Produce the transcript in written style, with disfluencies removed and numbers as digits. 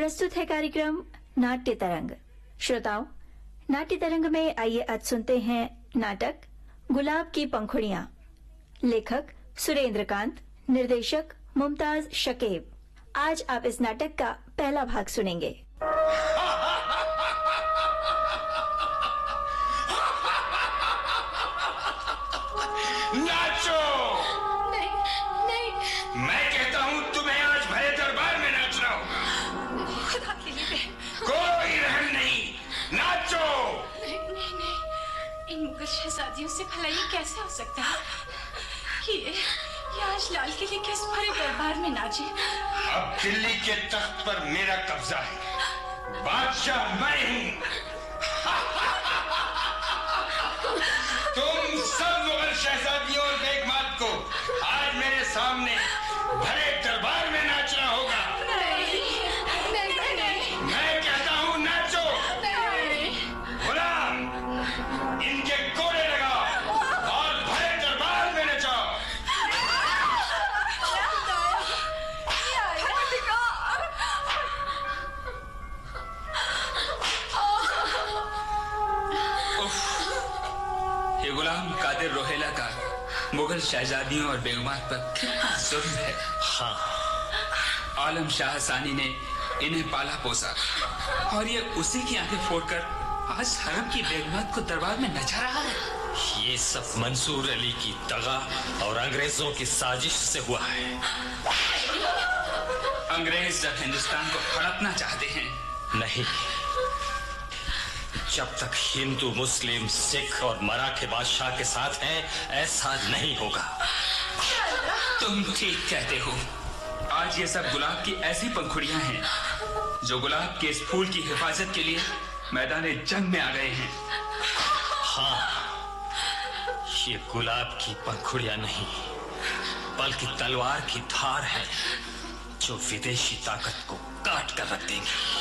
प्रस्तुत है कार्यक्रम नाट्य तरंग। श्रोताओं, नाट्य तरंग में आइए आज सुनते हैं नाटक गुलाब की पंखुड़ियां। लेखक सुरेंद्रकांत, निर्देशक मुमताज शकीब। आज आप इस नाटक का पहला भाग सुनेंगे। नाचो! नहीं। मैं कहता हूँ तुम्हें आज भरे दरबार में नाचना होगा। खुदा के लिए कोई रहम नहीं, नाचो! नहीं। इन मुगल शहजादियों से भला ये कैसे हो सकता है? ये आज लाल किले के इस भरे दरबार में नाचे। अब दिल्ली के तख्त पर मेरा कब्जा है, बादशाह मैं हूँ। तुम सब मुगल शहजादियों और बेगमात को आज मेरे सामने भरे दरबार में नाचना होगा। नहीं। मैं कहता हूँ नाचो। गुलाम, इनके कोड़े लगाओ और भरे दरबार में नचाओ। ये गुलाम कादिर रोहेला का मुगल शहजादियों और बेगमात पर कितना जुल्म है। हाँ, आलम शाह सानी ने इन्हें पाला पोसा और ये उसी की आंखें फोड़कर आज हरम की बेगमात को दरबार में नचा रहा है। ये सब मंसूर अली की दगा और अंग्रेजों की साजिश से हुआ है। अंग्रेज जब हिंदुस्तान को हड़पना चाहते हैं, नहीं, जब तक हिंदू, मुस्लिम, सिख और मराठे बादशाह के साथ हैं, ऐसा नहीं होगा। तुम ठीक कहते हो। आज ये सब गुलाब की ऐसी पंखुड़ियां हैं जो गुलाब के इस फूल की हिफाजत के लिए मैदान जंग में आ गए हैं। हाँ, ये गुलाब की पंखुड़ियां नहीं बल्कि तलवार की धार है जो विदेशी ताकत को काट कर रख देंगी।